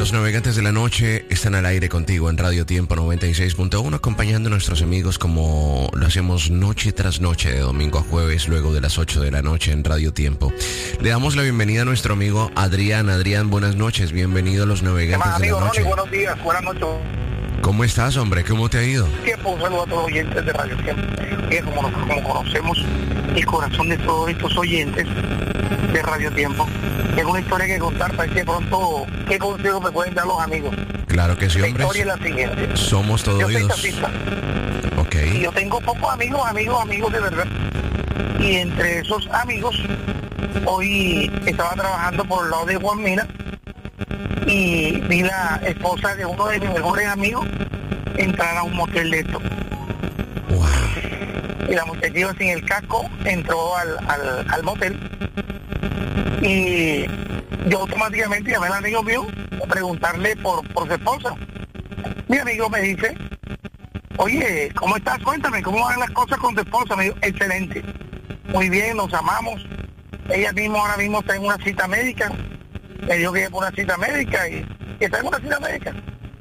Los navegantes de la noche están al aire contigo en Radio Tiempo 96.1, acompañando a nuestros amigos como lo hacemos noche tras noche, de domingo a jueves, luego de las 8 de la noche en Radio Tiempo. Le damos la bienvenida a nuestro amigo Adrián. Adrián, buenas noches, bienvenido a Los Navegantes de la Noche. Ronnie, buenos días, buenas noches. ¿Cómo estás, hombre? ¿Cómo te ha ido? Un saludo a todos los oyentes de Radio Tiempo. Como conocemos el corazón de todos estos oyentes de Radio Tiempo, es una historia que contar para que pronto, ¿qué consejo me pueden dar los amigos? Claro que sí, hombre. La historia es la siguiente. Somos todos yo oídos. Soy taxista. Ok. Y yo tengo pocos amigos de verdad. Y entre esos amigos, hoy estaba trabajando por el lado de Juan Mina y vi la esposa de uno de mis mejores amigos entrar a un motel de esto. Wow. Y la muchacha iba sin el casco, entró al motel y yo automáticamente llamé al amigo mío a preguntarle por su esposa. Mi amigo me dice: oye, ¿cómo estás? Cuéntame, ¿cómo van las cosas con tu esposa? Me dijo: excelente, muy bien, nos amamos. Ella ahora mismo está en una cita médica. Me dijo que iba por una cita médica y está en una cita médica.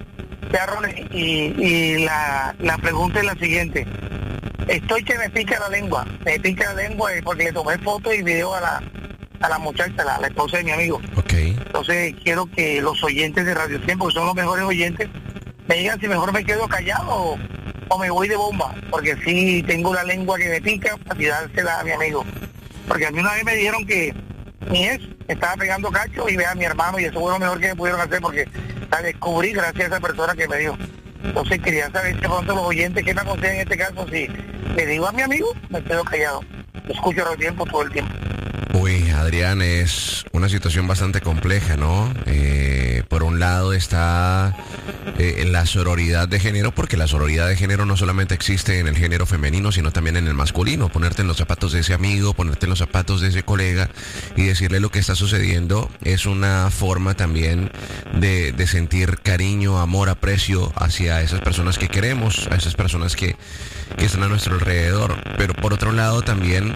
Y la pregunta es la siguiente: estoy que me pica la lengua porque le tomé fotos y video a la muchacha, la esposa de mi amigo. Okay. Entonces quiero que los oyentes de Radio Tiempo, que son los mejores oyentes, me digan si mejor me quedo callado o me voy de bomba, porque sí tengo la lengua que me pica para tirársela a mi amigo. Porque a mí una vez me dijeron que mi ex estaba pegando cacho y ve a mi hermano, y eso fue lo mejor que me pudieron hacer porque la descubrí gracias a esa persona que me dijo. Entonces quería saber si pronto los oyentes, ¿qué me aconsejan en este caso? Si le digo a mi amigo, me quedo callado. Escucho Radio Tiempo todo el tiempo. Uy, Adrián, es una situación bastante compleja, ¿no? Por un lado está la sororidad de género, porque la sororidad de género no solamente existe en el género femenino, sino también en el masculino. Ponerte en los zapatos de ese amigo, ponerte en los zapatos de ese colega y decirle lo que está sucediendo es una forma también de sentir cariño, amor, aprecio hacia esas personas que queremos, a esas personas que están a nuestro alrededor. Pero por otro lado también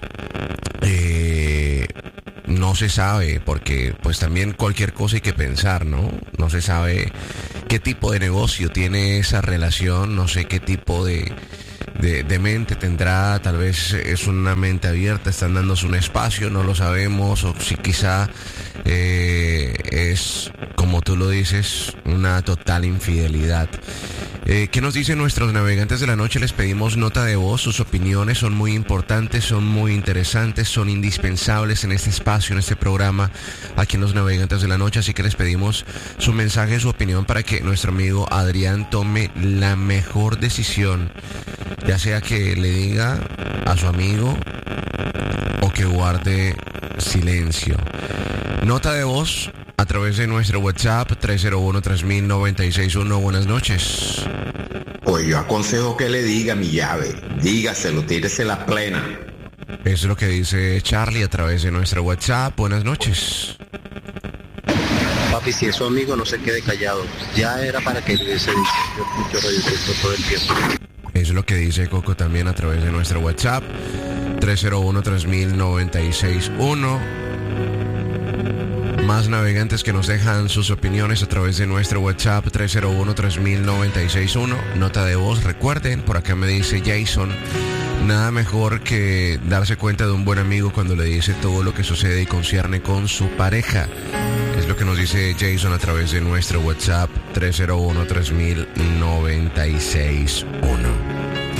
no se sabe, porque pues también cualquier cosa hay que pensar, ¿no? No se sabe qué tipo de negocio tiene esa relación, no sé qué tipo de mente tendrá, tal vez es una mente abierta, están dándose un espacio, no lo sabemos, o si quizá es, como tú lo dices, una total infidelidad. ¿Qué nos dicen nuestros navegantes de la noche? Les pedimos nota de voz, sus opiniones son muy importantes, son muy interesantes, son indispensables en este espacio, en este programa, aquí en Los Navegantes de la Noche, así que les pedimos su mensaje, su opinión para que nuestro amigo Adrián tome la mejor decisión, ya sea que le diga a su amigo o que guarde silencio. Nota de voz a través de nuestro WhatsApp 301-3000-961. Buenas noches. Pues yo aconsejo que le diga mi llave, dígaselo, tírese la plena. Eso es lo que dice Charlie a través de nuestro WhatsApp. Buenas noches. Papi, si es su amigo, no se quede callado. Ya era para que le hubiese dicho. Yo escucho Radio Tiempo todo el tiempo. Eso es lo que dice Coco también a través de nuestro WhatsApp 301-3000-961. Más navegantes que nos dejan sus opiniones a través de nuestro WhatsApp 301-3000-961. Nota de voz, recuerden, por acá me dice Jason: nada mejor que darse cuenta de un buen amigo cuando le dice todo lo que sucede y concierne con su pareja. Es lo que nos dice Jason a través de nuestro WhatsApp 301-3000-961.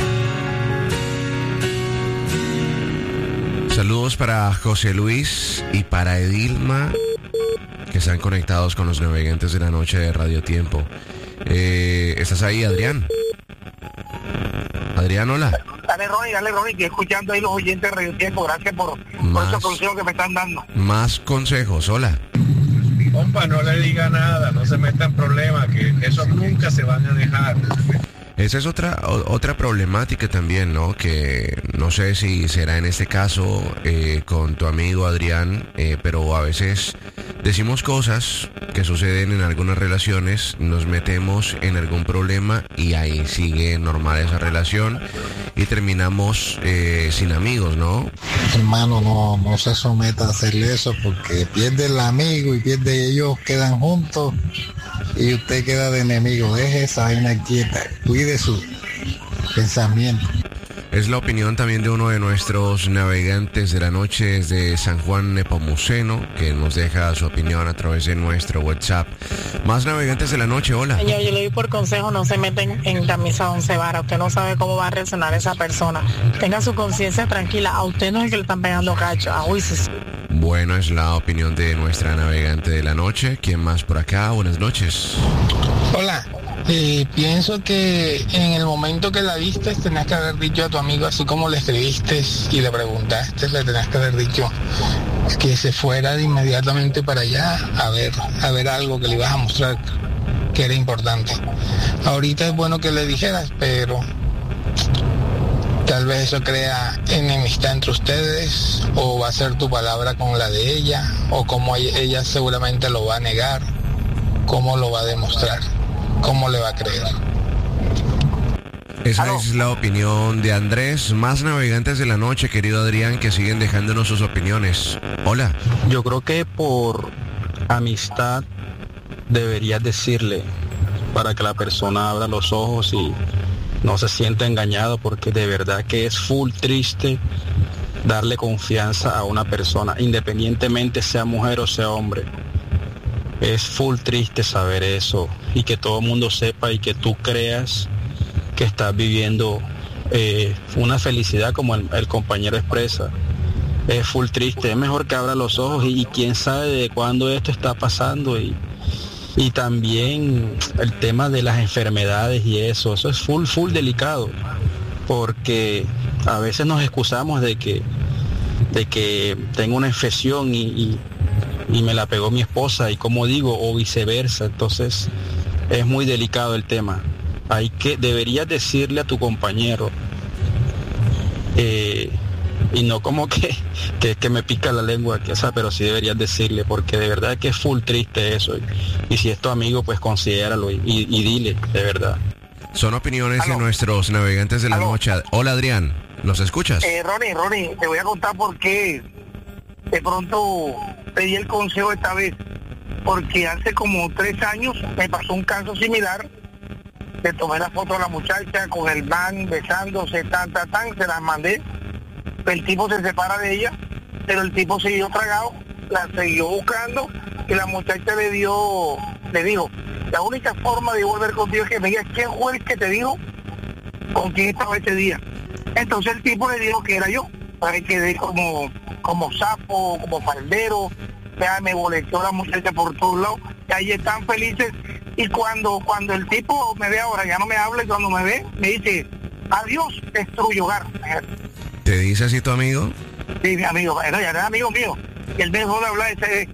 Saludos para José Luis y para Edilma, que están conectados con Los Navegantes de la Noche de Radio Tiempo. ¿Estás ahí, Adrián? Adrián, hola. Dale, Ronnie, que escuchando ahí los oyentes de Radio Tiempo. Gracias por esos consejos que me están dando. Más consejos, hola. Compa, no le diga nada, no se meta en problemas, que esos nunca se van a dejar. Esa es otra problemática también, ¿no? Que no sé si será en este caso con tu amigo Adrián, pero a veces decimos cosas que suceden en algunas relaciones, nos metemos en algún problema y ahí sigue normal esa relación y terminamos sin amigos, ¿no? Hermano, no se someta a hacerle eso porque pierde el amigo y pierde, ellos quedan juntos y usted queda de enemigo. Deje esa vaina quieta, cuide su pensamiento. Es la opinión también de uno de nuestros navegantes de la noche desde San Juan Nepomuceno, que nos deja su opinión a través de nuestro WhatsApp. Más navegantes de la noche, hola. Señor, yo le doy por consejo, no se meten en camisa 11 varas. Usted no sabe cómo va a reaccionar esa persona. Tenga su conciencia tranquila. A usted no es el que le están pegando cacho. A juicios. Bueno, es la opinión de nuestra navegante de la noche. ¿Quién más por acá? Buenas noches. Hola. Pienso que en el momento que la viste tenías que haber dicho a tu amigo, así como le escribiste y le preguntaste, le tenías que haber dicho que se fuera de inmediatamente para allá a ver algo que le ibas a mostrar que era importante. Ahorita es bueno que le dijeras, pero tal vez eso crea enemistad entre ustedes, o va a ser tu palabra con la de ella, o como ella seguramente lo va a negar, cómo lo va a demostrar. ¿Cómo le va a creer? Esa es la opinión de Andrés. Más navegantes de la noche, querido Adrián, que siguen dejándonos sus opiniones. Hola. Yo creo que por amistad deberías decirle, para que la persona abra los ojos y no se sienta engañado, porque de verdad que es full triste darle confianza a una persona, independientemente sea mujer o sea hombre. Es full triste saber eso y que todo el mundo sepa y que tú creas que estás viviendo una felicidad como el compañero expresa. Es full triste, es mejor que abra los ojos y quién sabe de cuándo esto está pasando y también el tema de las enfermedades y eso es full delicado, porque a veces nos excusamos de que tengo una infección y me la pegó mi esposa, y como digo, o viceversa. Entonces es muy delicado el tema. Deberías decirle a tu compañero, y no como que me pica la lengua, pero sí deberías decirle, porque de verdad que es full triste eso, y si es tu amigo, pues considéralo y dile, de verdad. Son opiniones de nuestros navegantes de la noche. Hola, Adrián, ¿nos escuchas? Ronnie, te voy a contar por qué de pronto pedí el consejo esta vez, porque hace como 3 años me pasó un caso similar. Le tomé la foto a la muchacha con el man besándose, se las mandé. El tipo se separa de ella, pero el tipo siguió tragado, la siguió buscando y la muchacha le dijo, la única forma de volver contigo es que me digas quién fue el que te dijo con quién estaba ese día. Entonces el tipo le dijo que era yo. Ahí quedé como sapo, como faldero, ya me boleteó la muchacha por todos lados, y ahí están felices. Y cuando el tipo me ve ahora, ya no me habla, y cuando me ve, me dice, adiós, destruyo hogar. ¿Te dice así tu amigo? Sí, mi amigo, ya era amigo mío, y él me dejó de hablar ese.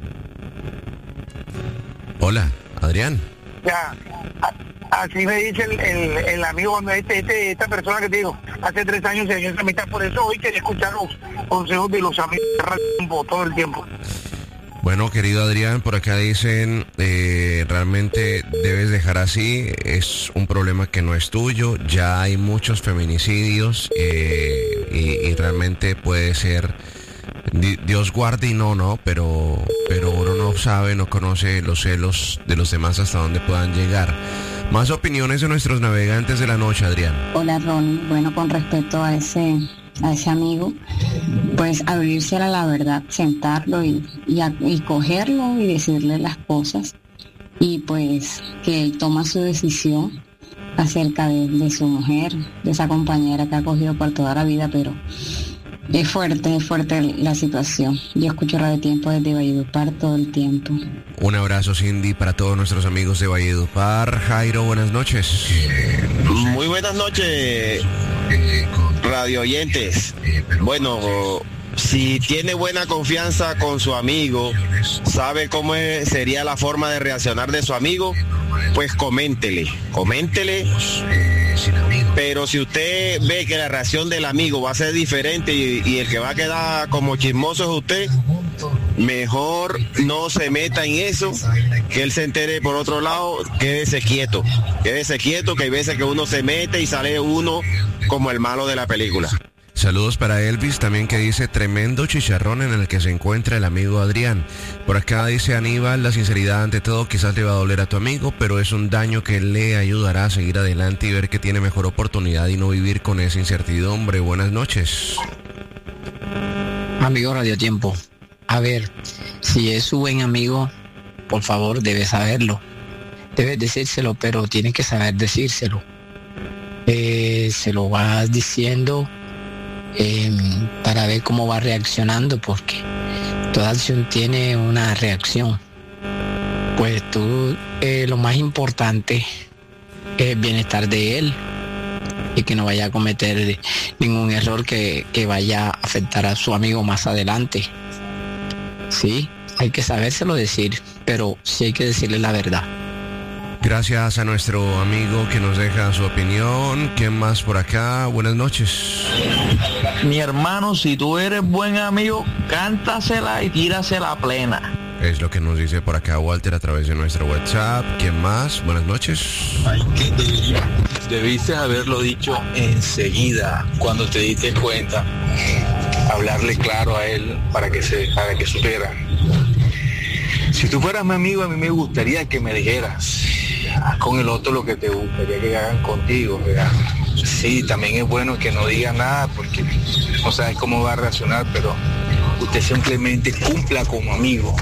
Hola, Adrián. Ya, así me dice el amigo, cuando esta persona que te digo, hace 3 años se dio esa mitad, por eso hoy quería escuchar los consejos de los amigos todo el tiempo. Bueno, querido Adrián, por acá dicen, realmente debes dejar así, es un problema que no es tuyo, ya hay muchos feminicidios y realmente puede ser, Dios guarde y no, pero uno no sabe, no conoce los celos de los demás hasta dónde puedan llegar. Más opiniones de nuestros navegantes de la noche, Adrián. Hola, Ronnie. Bueno, con respecto a ese amigo, pues abrirse a la verdad, sentarlo y cogerlo y decirle las cosas, y pues que él toma su decisión acerca de su mujer, de esa compañera que ha cogido por toda la vida, pero es fuerte la situación. Yo escucho Radio Tiempo desde Valledupar todo el tiempo. Un abrazo, Cindy, para todos nuestros amigos de Valledupar. Jairo, buenas noches. Muy buenas noches, radio oyentes. Bueno, si tiene buena confianza con su amigo, sabe cómo sería la forma de reaccionar de su amigo, pues coméntele. Pero si usted ve que la reacción del amigo va a ser diferente y el que va a quedar como chismoso es usted, mejor no se meta en eso, que él se entere por otro lado, quédese quieto, que hay veces que uno se mete y sale uno como el malo de la película. Saludos para Elvis también, que dice: tremendo chicharrón en el que se encuentra el amigo Adrián. Por acá dice Aníbal: la sinceridad ante todo, quizás le va a doler a tu amigo, pero es un daño que le ayudará a seguir adelante y ver que tiene mejor oportunidad y no vivir con esa incertidumbre. Buenas noches. Amigo Radio Tiempo, a ver, si es su buen amigo, por favor, debe saberlo. Debes decírselo, pero tienes que saber decírselo. Se lo vas diciendo para ver cómo va reaccionando, porque toda acción tiene una reacción. Pues tú, lo más importante es el bienestar de él y que no vaya a cometer ningún error que vaya a afectar a su amigo más adelante. Sí, hay que sabérselo decir, pero sí hay que decirle la verdad. Gracias a nuestro amigo que nos deja su opinión. ¿Quién más por acá? Buenas noches. Mi hermano, si tú eres buen amigo, cántasela y tírasela plena. Es lo que nos dice por acá Walter a través de nuestro WhatsApp. ¿Quién más? Buenas noches. Debiste haberlo dicho enseguida, cuando te diste cuenta. Hablarle claro a él para que supiera. Si tú fueras mi amigo, a mí me gustaría que me dijeras con el otro lo que te gustaría que hagan contigo, ¿verdad? Sí, también es bueno que no diga nada porque no sabes cómo va a reaccionar, pero usted simplemente cumpla como amigo.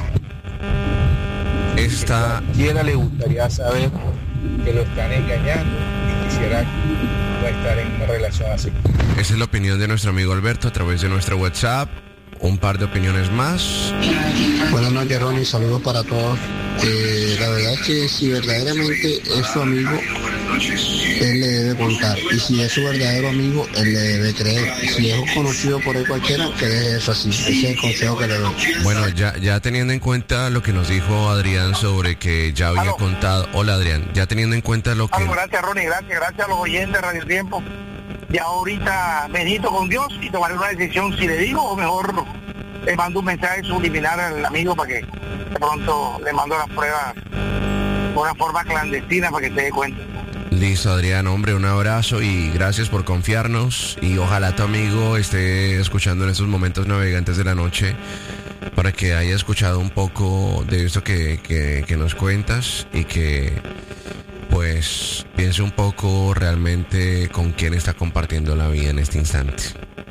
Cualquiera le gustaría saber que lo están engañando y quisiera no estar en una relación así. Esa es la opinión de nuestro amigo Alberto a través de nuestro WhatsApp. Un par de opiniones más. Buenas noches, Ronnie, saludos para todos. La verdad es que si verdaderamente es su amigo, él le debe contar. Y si es su verdadero amigo, él le debe creer. Si es conocido por él cualquiera, que deje eso así. Ese es el consejo que le doy. Bueno, ya teniendo en cuenta lo que nos dijo Adrián sobre que ya había contado. Hola, Adrián. Ya teniendo en cuenta lo que... Gracias, Ronnie. Gracias a los oyentes de Radio Tiempo. Ya ahorita medito con Dios y tomaré una decisión si le digo o mejor le mando un mensaje subliminal al amigo para que de pronto le mando las pruebas de una forma clandestina para que se dé cuenta. Listo, Adrián, hombre, un abrazo y gracias por confiarnos y ojalá tu amigo esté escuchando en estos momentos navegantes de la noche para que haya escuchado un poco de esto que nos cuentas y que pues piense un poco realmente con quién está compartiendo la vida en este instante.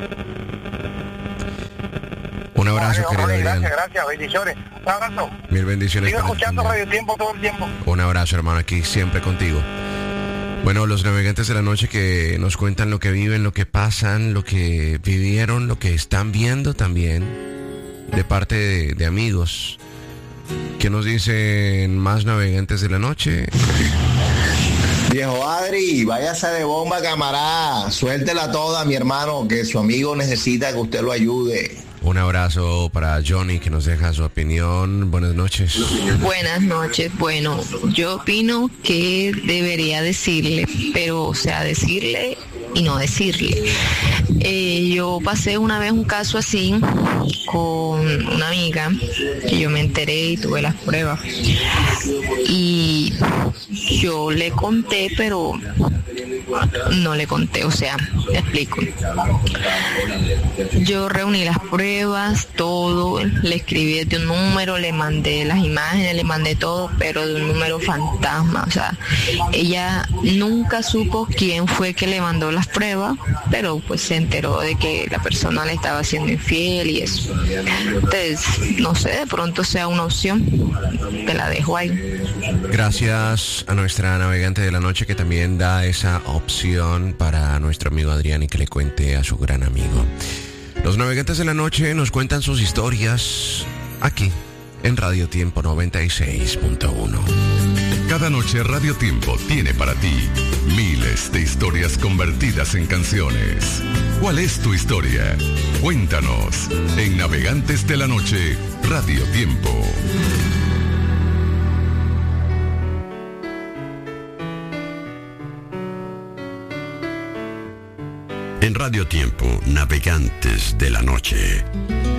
Un abrazo, querido Adrián. Gracias, bendiciones. Un abrazo. Mil bendiciones. Sigo escuchando Radio Tiempo todo el tiempo. Un abrazo, hermano, aquí siempre contigo. Bueno, los navegantes de la noche que nos cuentan lo que viven, lo que pasan, lo que vivieron, lo que están viendo también, de parte de amigos. ¿Qué nos dicen más navegantes de la noche? Viejo Adri, váyase de bomba, camarada. Suéltela toda, mi hermano, que su amigo necesita que usted lo ayude. Un abrazo para Johnny, que nos deja su opinión. Buenas noches. Buenas noches. Bueno, yo opino que debería decirle, pero, o sea, decirle y no decirle. Yo pasé una vez un caso así con una amiga que yo me enteré y tuve las pruebas. Y yo le conté, pero no le conté, o sea, te explico. Yo reuní las pruebas, todo, le escribí de un número, le mandé las imágenes, le mandé todo, pero de un número fantasma, o sea, ella nunca supo quién fue que le mandó las pruebas, pero pues se enteró de que la persona le estaba siendo infiel y eso. Entonces, no sé, de pronto sea una opción, te la dejo ahí. Gracias a nuestra navegante de la noche que también da esa opción para nuestro amigo Adrián y que le cuente a su gran amigo. Los navegantes de la noche nos cuentan sus historias aquí en Radio Tiempo 96.1. Cada noche Radio Tiempo tiene para ti miles de historias convertidas en canciones. ¿Cuál es tu historia? Cuéntanos en Navegantes de la Noche, Radio Tiempo. En Radio Tiempo, Navegantes de la Noche.